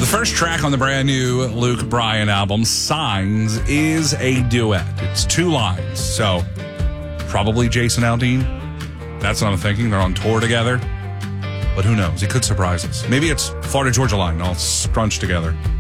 The first track on the brand new Luke Bryan album, Signs, is a duet. It's 2 lines. So, probably Jason Aldean. That's what I'm thinking. They're on tour together. But who knows? He could surprise us. Maybe it's Florida Georgia Line all scrunched together.